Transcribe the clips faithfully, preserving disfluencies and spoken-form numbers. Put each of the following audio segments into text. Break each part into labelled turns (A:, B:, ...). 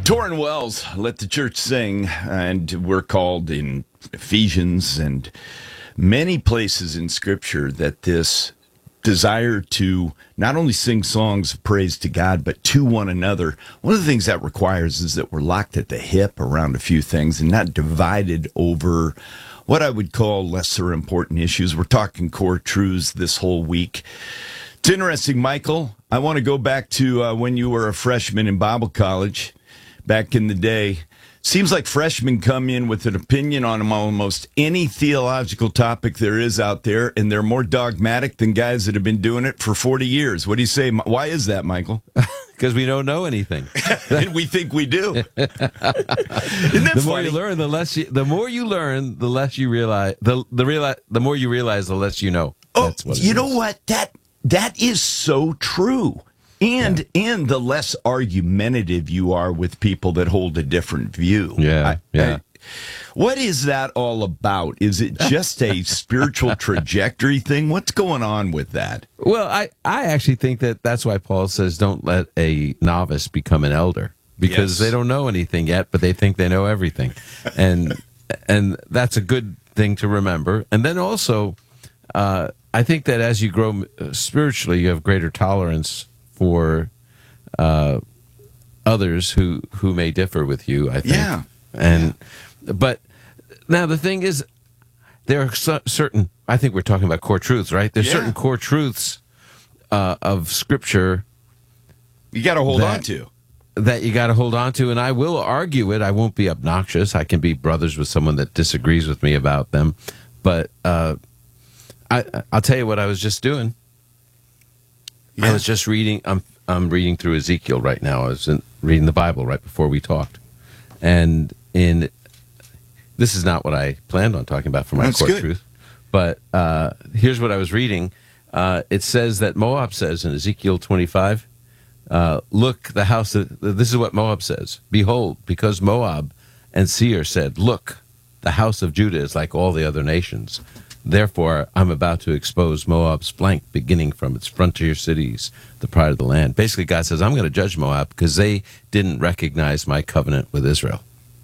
A: Torrin Wells, Let the Church Sing, and we're called in Ephesians and many places in Scripture that this desire to not only sing songs of praise to God, but to one another, one of the things that requires is that we're locked at the hip around a few things and not divided over what I would call lesser important issues. We're talking core truths this whole week. It's interesting, Michael. I want to go back to uh, when you were a freshman in Bible college. Back in the day, seems like freshmen come in with an opinion on almost any theological topic there is out there, and they're more dogmatic than guys that have been doing it for forty years. What do you say? Why is that, Michael?
B: Because we don't know anything.
A: And we think we do. Isn't that
B: the more
A: funny?
B: you learn, the less you, the more you learn, the less you realize. The the realize, the more you realize, the less you know.
A: Oh,
B: That's what it
A: you
B: is.
A: know what? That that is so true. And yeah. and the less argumentative you are with people that hold a different view.
B: Yeah,
A: I,
B: yeah.
A: I, what is that all about? Is it just a spiritual trajectory thing? What's going on with that?
B: Well, I, I actually think that that's why Paul says don't let a novice become an elder, because
A: Yes.
B: they don't know anything yet, but they think they know everything. And and that's a good thing to remember. And then also, uh, I think that as you grow spiritually, you have greater tolerance for uh, others who, who may differ with you, I think.
A: Yeah.
B: And but now the thing is, there are so, certain. I think we're talking about core truths, right? There's
A: Yeah.
B: certain core truths uh, of Scripture
A: You got to hold
B: that-
A: on to.
B: that you got to hold on to, and I will argue it. I won't be obnoxious. I can be brothers with someone that disagrees with me about them, but uh, I, I'll tell you what I was just doing.
A: Yeah.
B: I was just reading. I'm I'm reading through Ezekiel right now. I was in, reading the Bible right before we talked, and in this is not what I planned on talking about for my
A: That's
B: core
A: good.
B: truth, but uh, here's what I was reading. Uh, it says that Moab says in Ezekiel twenty-five, uh, "Look, the house." Of, this is what Moab says: "Behold, because Moab and Seir said, 'Look, the house of Judah is like all the other nations.' Therefore, I'm about to expose Moab's flank, beginning from its frontier cities, the pride of the land." Basically, God says, I'm going to judge Moab because they didn't recognize my covenant with Israel.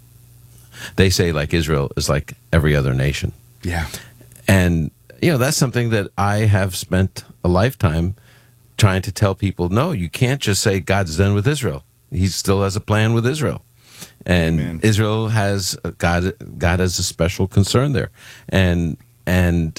B: They say, like, Israel is like every other nation.
A: Yeah.
B: And, you know, that's something that I have spent a lifetime trying to tell people, no, you can't just say God's done with Israel. He still has a plan with Israel. And
A: Amen.
B: Israel has, God, God has a special concern there. And And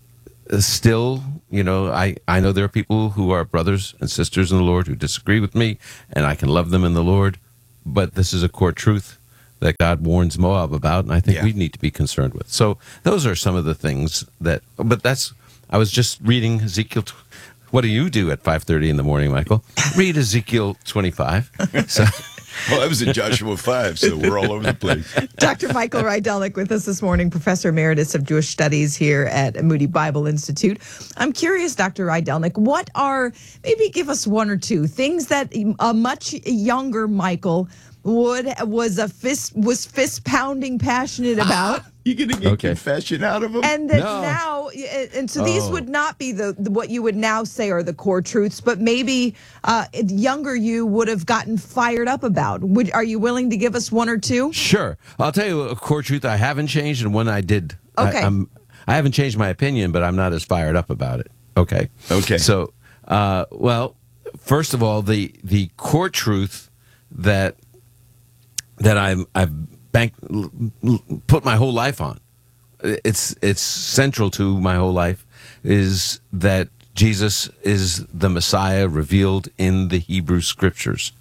B: still, you know, I, I know there are people who are brothers and sisters in the Lord who disagree with me, and I can love them in the Lord. But this is a core truth that God warns Moab about, and I think
A: Yeah.
B: we need to be concerned with. So those are some of the things that, but that's, I was just reading Ezekiel. What do you do at five thirty in the morning, Michael? Read Ezekiel twenty-five. So.
A: Well, I was in Joshua five, so we're all over the place.
C: Doctor Michael Rydelnik with us this morning, Professor Emeritus of Jewish Studies here at Moody Bible Institute. I'm curious, Doctor Rydelnik, what are, maybe give us one or two things that a much younger Michael would was a fist was fist pounding passionate about.
A: You gonna get
B: Okay.
A: confession out of him?
C: And that
B: No.
C: now, and so these
B: Oh.
C: would not be the, the what you would now say are the core truths, but maybe uh, younger you would have gotten fired up about. Would are you willing to give us one or two?
B: Sure. I'll tell you a core truth I haven't changed and one I did.
C: Okay.
B: I, I'm, I haven't changed my opinion, but I'm not as fired up about it. Okay.
A: Okay.
B: So, uh, well, first of all, the the core truth that that I'm, I've bank, put my whole life on, it's it's central to my whole life, is that Jesus is the Messiah revealed in the Hebrew Scriptures.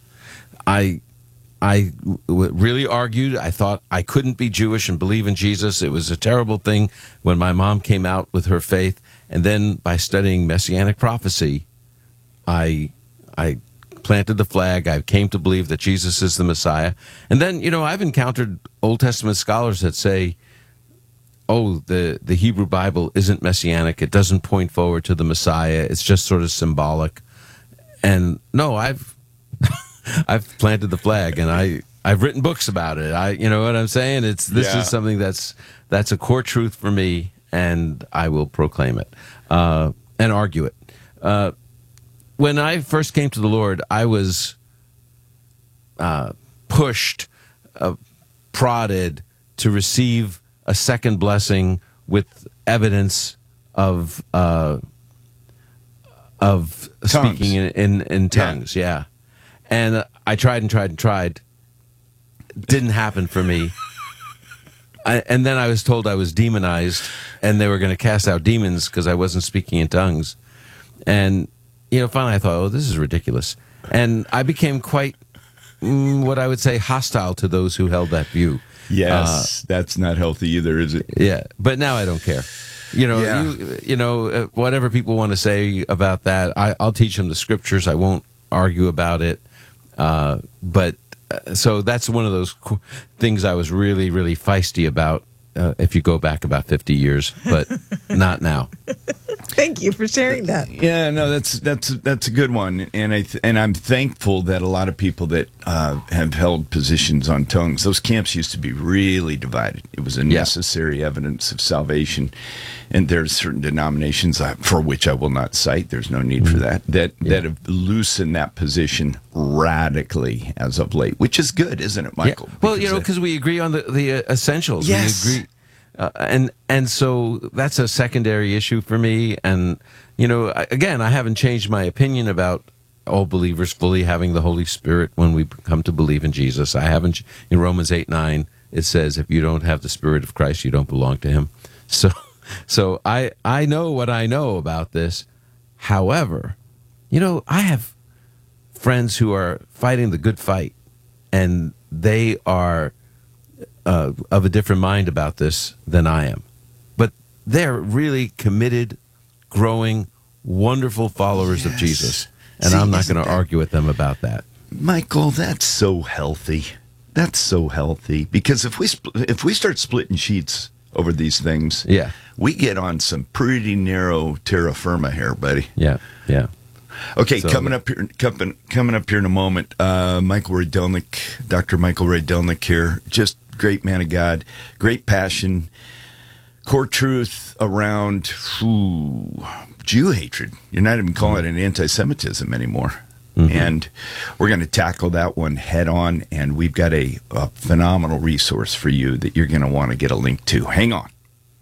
B: I I w- really argued. I thought I couldn't be Jewish and believe in Jesus. It was a terrible thing when my mom came out with her faith. And then by studying Messianic prophecy, I I planted the flag. I came to believe that Jesus is the Messiah. And then, you know, I've encountered Old Testament scholars that say, oh, the, the Hebrew Bible isn't Messianic. It doesn't point forward to the Messiah. It's just sort of symbolic. And no, I've I've planted the flag, and I I've written books about it. I you know what I'm saying? It's this
A: Yeah.
B: is something that's that's a core truth for me, and I will proclaim it uh, and argue it. Uh, when I first came to the Lord, I was uh, pushed, uh, prodded to receive a second blessing with evidence of uh, of
A: Tongues.
B: speaking in in, in tongues. Yeah. yeah, and uh, I tried and tried and tried. Didn't happen for me. I, and then I was told I was demonized, and they were going to cast out demons because I wasn't speaking in tongues. And you know, finally I thought, oh, this is ridiculous, and I became quite mm, what I would say hostile to those who held that view.
A: Yes, uh, that's not healthy either, is it?
B: Yeah, but now I don't care. You know,
A: Yeah.
B: you, you know, uh, whatever people want to say about that, I, I'll teach them the scriptures. I won't argue about it. Uh, but uh, so that's one of those qu- things I was really, really feisty about. Uh, if you go back about fifty years, but not now.
C: Thank you for sharing that.
A: Yeah, no, that's that's that's a good one, and I th- and I'm thankful that a lot of people that uh, have held positions on tongues, those camps used to be really divided. It was a
B: Yeah.
A: necessary evidence of salvation, and there's certain denominations uh, for which I will not cite. There's no need for that. That
B: Yeah.
A: that have loosened that position radically as of late, which is good, isn't it, Michael?
B: Yeah. Well, you know,
A: it-
B: because we agree on the the uh, essentials.
A: Yes.
B: We agree. Uh, and and so that's a secondary issue for me. And you know, I- again, I haven't changed my opinion about all believers fully having the Holy Spirit when we come to believe in Jesus. I haven't. In Romans eight nine, it says, "If you don't have the Spirit of Christ, you don't belong to Him." So, so I I know what I know about this. However, you know, I have friends who are fighting the good fight, and they are. Uh, of a different mind about this than I am. But they're really committed, growing, wonderful followers of
A: Yes.
B: Jesus. And
A: See,
B: I'm not
A: isn't
B: going to
A: that-
B: argue with them about that.
A: Michael, that's so healthy. That's so healthy because if we spl- if we start splitting sheets over these things,
B: Yeah.
A: we get on some pretty narrow terra firma here, buddy.
B: Yeah, yeah.
A: Okay,
B: So-
A: coming up here, coming coming up here in a moment. Uh, Michael Rydelnik, Doctor Michael Rydelnik here, just great man of God, great passion, core truth around ooh, Jew hatred. You're not even calling it an anti-Semitism anymore. Mm-hmm. And we're going to tackle that one head on, and we've got a, a phenomenal resource for you that you're going to want to get a link to. Hang on.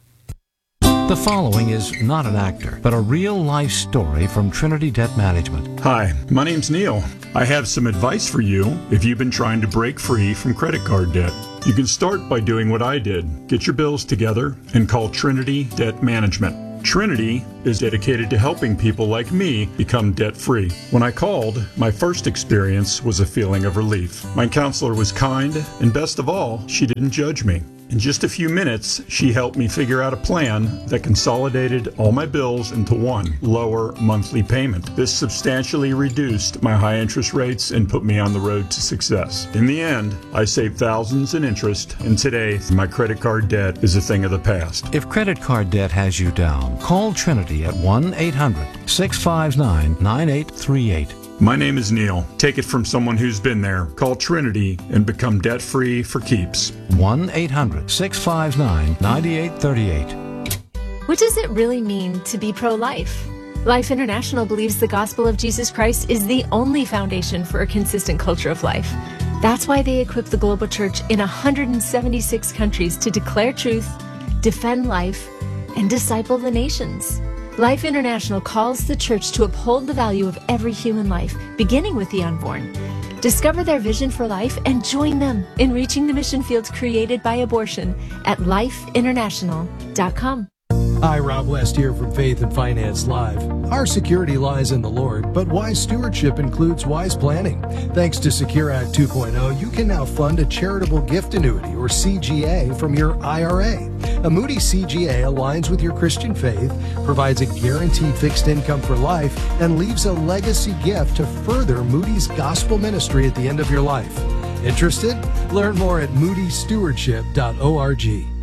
D: The following is not an actor, but a real-life story from Trinity Debt Management.
E: Hi, my name's Neil. I have some advice for you if you've been trying to break free from credit card debt. You can start by doing what I did. Get your bills together and call Trinity Debt Management. Trinity is dedicated to helping people like me become debt-free. When I called, my first experience was a feeling of relief. My counselor was kind, and best of all, she didn't judge me. In just a few minutes, she helped me figure out a plan that consolidated all my bills into one lower monthly payment. This substantially reduced my high interest rates and put me on the road to success. In the end, I saved thousands in interest, and today my credit card debt is a thing of the past.
D: If credit card debt has you down, call Trinity at one eight hundred, six five nine, nine eight three eight.
E: My name is Neil. Take it from someone who's been there. Call Trinity and become debt-free for keeps.
D: one eight hundred, six five nine, nine eight three eight.
F: What does it really mean to be pro-life? Life International believes the gospel of Jesus Christ is the only foundation for a consistent culture of life. That's why they equip the global church in one hundred seventy-six countries to declare truth, defend life, and disciple the nations. Life International calls the church to uphold the value of every human life, beginning with the unborn. Discover their vision for life and join them in reaching the mission fields created by abortion at life international dot com.
G: Hi, Rob West here from Faith and Finance Live. Our security lies in the Lord, but wise stewardship includes wise planning. Thanks to Secure Act two point oh, you can now fund a charitable gift annuity, or C G A, from your I R A. A Moody C G A aligns with your Christian faith, provides a guaranteed fixed income for life, and leaves a legacy gift to further Moody's gospel ministry at the end of your life. Interested? Learn more at moody stewardship dot org.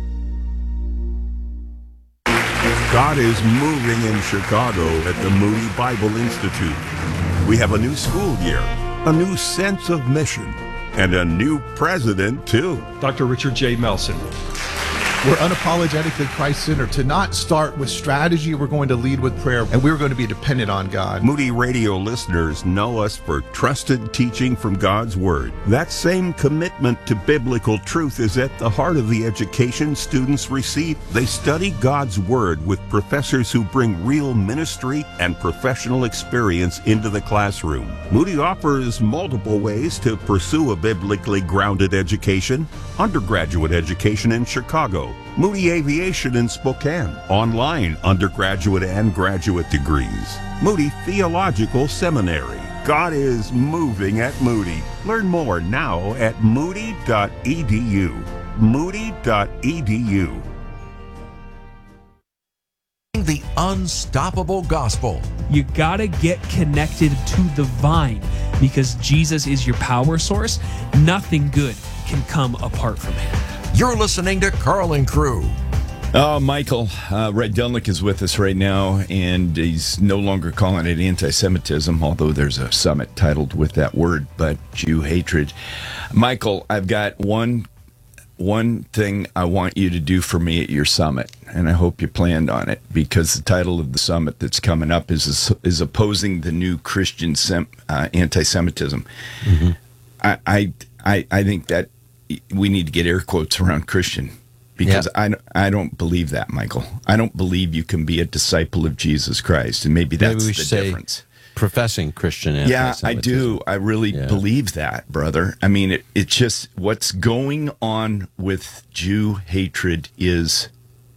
H: God is moving in Chicago at the Moody Bible Institute. We have a new school year, a new sense of mission, and a new president, too.
I: Doctor Richard J. Melson. We're unapologetically Christ-centered. To not start with strategy, we're going to lead with prayer, and we're going to be dependent on God.
H: Moody Radio listeners know us for trusted teaching from God's Word. That same commitment to biblical truth is at the heart of the education students receive. They study God's Word with professors who bring real ministry and professional experience into the classroom. Moody offers multiple ways to pursue a biblically grounded education: undergraduate education in Chicago, Moody Aviation in Spokane, online undergraduate and graduate degrees, Moody Theological Seminary. God is moving at Moody. Learn more now at moody dot e d u. moody dot e d u.
J: The unstoppable gospel.
K: You gotta get connected to the vine, because Jesus is your power source. Nothing good can come apart from him.
J: You're listening to Carl and Crew.
A: Oh, Michael, uh, Rydelnik is with us right now, and he's no longer calling it anti-Semitism, although there's a summit titled with that word, but Jew hatred. Michael, I've got one one thing I want you to do for me at your summit, and I hope you planned on it, because the title of the summit that's coming up is is opposing the new Christian sem, uh, anti-Semitism. Mm-hmm. I, I I I think that we need to get air quotes around Christian, because yeah. I, I don't believe that, Michael. I don't believe you can be a disciple of Jesus Christ, and maybe that's
B: maybe we
A: the
B: say
A: difference.
B: Professing Christian
A: Yeah,
B: anti-Semitism.
A: I do. I really
B: yeah.
A: believe that, brother. I mean, it, it's just what's going on with Jew hatred is,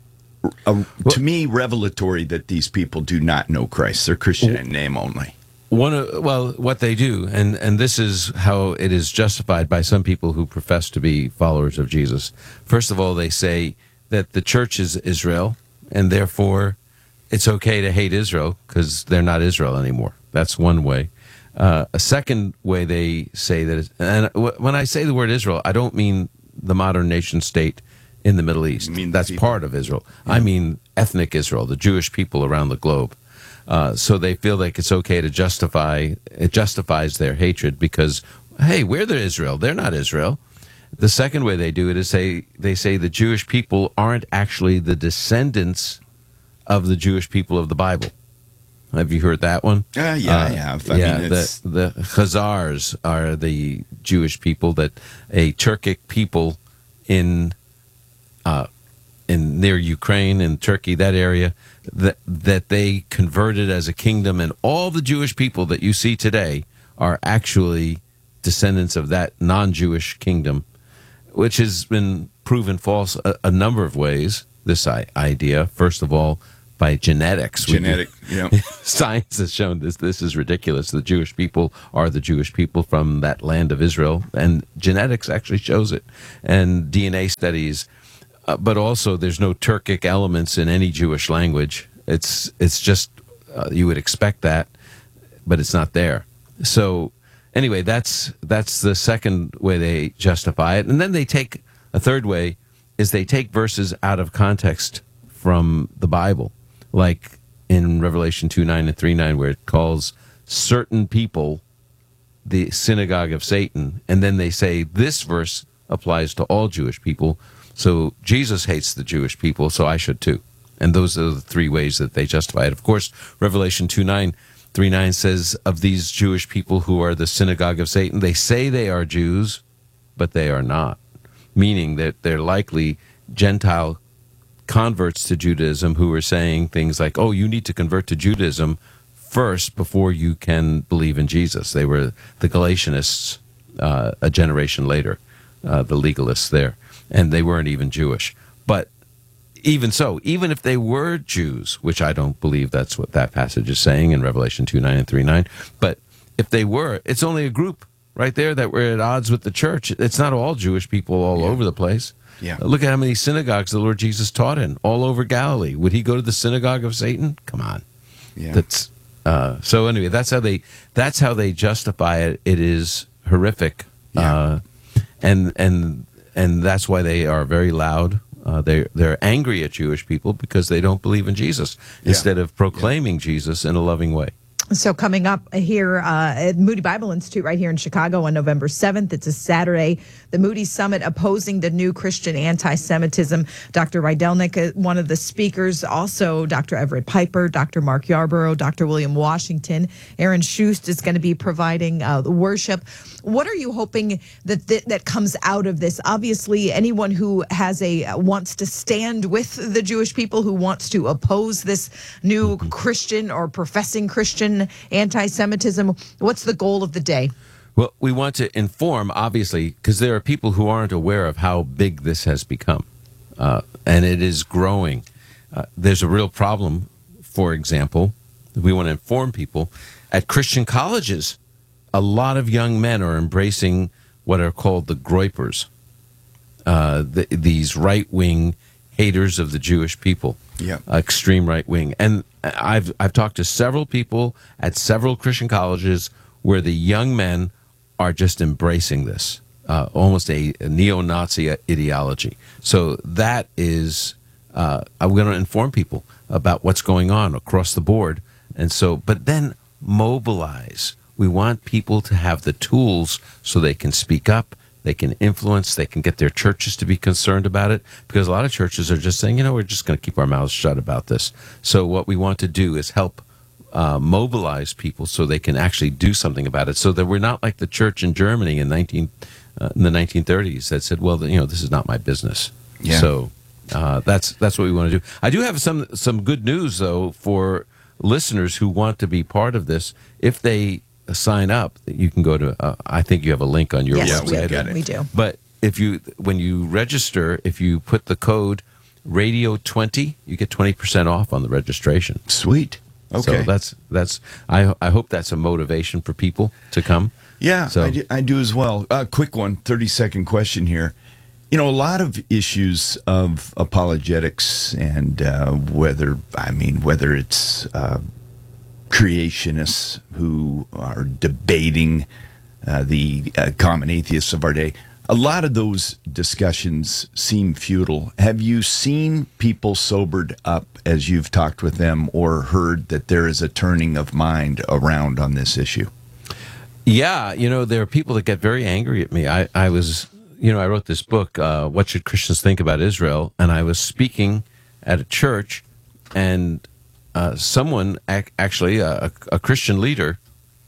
A: a, to me, revelatory that these people do not know Christ. They're Christian in name only.
B: One of, well, what they do, and, and this is how it is justified by some people who profess to be followers of Jesus. First of all, they say that the church is Israel, and therefore it's okay to hate Israel because they're not Israel anymore. That's one way. Uh, a second way they say that, is, and when I say the word Israel, I don't mean the modern nation state in the Middle East. That's part of Israel. Yeah. I mean ethnic Israel, the Jewish people around the globe. Uh, so they feel like it's okay to justify, it justifies their hatred because, hey, we're the Israel. They're not Israel. The second way they do it is say, they say the Jewish people aren't actually the descendants of the Jewish people of the Bible. Have you heard that one?
A: Uh, yeah, uh, I have. I
B: yeah,
A: mean, it's...
B: the, the Khazars are the Jewish people, that a Turkic people in uh, in near Ukraine and Turkey, that area, that that they converted as a kingdom, and all the Jewish people that you see today are actually descendants of that non-Jewish kingdom, which has been proven false a, a number of ways. This idea, first of all, by genetics.
A: Genetic, yeah.
B: Science has shown this. This is ridiculous. The Jewish people are the Jewish people from that land of Israel, and genetics actually shows it, and D N A studies. Uh, but also, there's no Turkic elements in any Jewish language. It's it's just uh, you would expect that, but it's not there. So anyway, that's that's the second way they justify it, and then they take a third way is they take verses out of context from the Bible, like in Revelation two nine and three nine, where it calls certain people the synagogue of Satan, and then they say this verse applies to all Jewish people, so Jesus hates the Jewish people, so I should too. And those are the three ways that they justify it. Of course, Revelation two nine, three nine says of these Jewish people who are the synagogue of Satan, they say they are Jews, but they are not, meaning that they're likely Gentile converts to Judaism who are saying things like, oh, you need to convert to Judaism first before you can believe in Jesus. They were the Galatianists uh, a generation later, uh, the legalists there, and they weren't even Jewish. But even so, even if they were Jews, which I don't believe that's what that passage is saying in Revelation two nine and three nine, but if they were, it's only a group right there that were at odds with the church. It's not all Jewish people all yeah. over the place.
A: Yeah.
B: Uh, look at how many synagogues the Lord Jesus taught in all over Galilee. Would he go to the synagogue of Satan? Come on.
A: Yeah.
B: That's uh, so anyway, that's how they that's how they justify it. It is horrific.
A: Yeah.
B: Uh, and and and that's why they are very loud. Uh, they they're angry at Jewish people because they don't believe in Jesus,
A: Yeah.
B: instead of proclaiming yeah. Jesus in a loving way.
C: So coming up here uh, at Moody Bible Institute right here in Chicago on November seventh, it's a Saturday, the Moody Summit opposing the new Christian anti-Semitism. Doctor Rydelnik, one of the speakers, also Doctor Everett Piper, Doctor Mark Yarborough, Doctor William Washington. Aaron Schust is going to be providing uh, the worship. What are you hoping that th- that comes out of this? Obviously, anyone who has a uh, wants to stand with the Jewish people, who wants to oppose this new Christian or professing Christian anti-Semitism, what's the goal of the day?
B: Well, we want to inform, obviously, because there are people who aren't aware of how big this has become, uh, and it is growing. Uh, there's a real problem, for example, we want to inform people. At Christian colleges, a lot of young men are embracing what are called the Groypers, uh, the, these right-wing haters of the Jewish people.
A: Yeah,
B: uh, extreme right wing. And I've I've talked to several people at several Christian colleges where the young men are just embracing this, uh, almost a, a neo-Nazi ideology. So that is, uh, I'm going to inform people about what's going on across the board. And so, but then mobilize. We want people to have the tools so they can speak up. They can influence, they can get their churches to be concerned about it, because a lot of churches are just saying, you know, we're just going to keep our mouths shut about this. So what we want to do is help uh, mobilize people so they can actually do something about it, so that we're not like the church in Germany in nineteen uh, in the nineteen thirties that said, well, you know, this is not my business.
A: Yeah.
B: So uh, that's that's what we want to do. I do have some some good news, though, for listeners who want to be part of this. If they sign up, you can go to uh, I think you have a link on your
C: yes,
B: website.
C: We, we do.
B: But if you when you register, if you put the code radio twenty, you get twenty percent off on the registration.
A: Sweet. Okay.
B: So that's that's I I hope that's a motivation for people to come.
A: Yeah,
B: so,
A: I, do, I do as well. A uh, quick one, thirty second question here. You know, a lot of issues of apologetics and uh, whether, I mean, whether it's uh, creationists who are debating uh, the uh, common atheists of our day, a lot of those discussions seem futile. Have you seen people sobered up as you've talked with them, or heard that there is a turning of mind around on this issue?
B: Yeah, you know, there are people that get very angry at me. I, I was, you know, I wrote this book, uh, What Should Christians Think About Israel? And I was speaking at a church, and uh, someone, ac- actually, a, a Christian leader,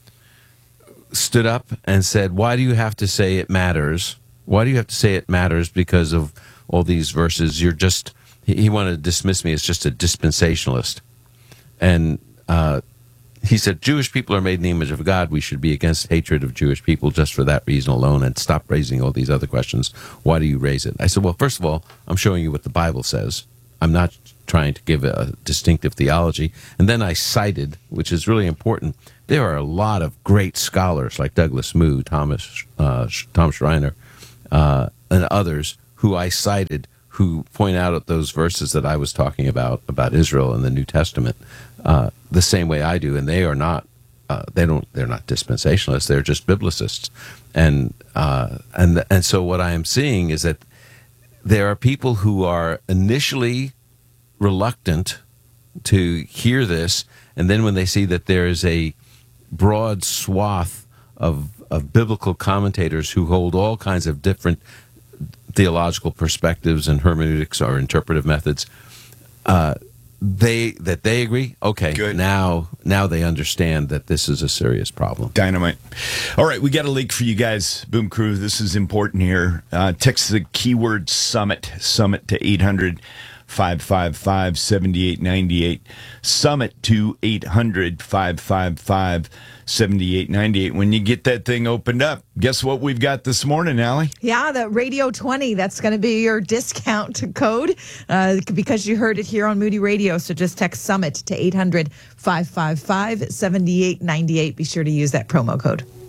B: stood up and said, why do you have to say it matters? Why do you have to say it matters because of all these verses? You're just, he, he wanted to dismiss me as just a dispensationalist. And uh, he said, Jewish people are made in the image of God. We should be against hatred of Jewish people just for that reason alone, and stop raising all these other questions. Why do you raise it? I said, well, first of all, I'm showing you what the Bible says. I'm not trying to give a distinctive theology. And then I cited, which is really important, there are a lot of great scholars like Douglas Moo, Thomas, uh, Tom Schreiner, uh, and others who I cited, who point out those verses that I was talking about, about Israel in the New Testament, uh, the same way I do. And they are not, uh, they don't, they're not dispensationalists. They're just biblicists. And, uh, and, and so what I am seeing is that there are people who are initially reluctant to hear this, and then when they see that there is a broad swath of of biblical commentators who hold all kinds of different theological perspectives and hermeneutics or interpretive methods, uh, they that they agree. Okay,
A: good.
B: Now now they understand that this is a serious problem.
A: Dynamite. All right, we got a link for you guys, Boom Crew. This is important here. Uh, text the keyword summit, summit to eight hundred, five five five, seven eight nine eight. Summit to eight hundred, five five five, seven eight nine eight. When you get that thing opened up, guess what we've got this morning, Allie?
C: Yeah, the Radio twenty. That's going to be your discount code uh, because you heard it here on Moody Radio. So just text Summit to eight hundred, five five five, seven eight nine eight. Be sure to use that promo code.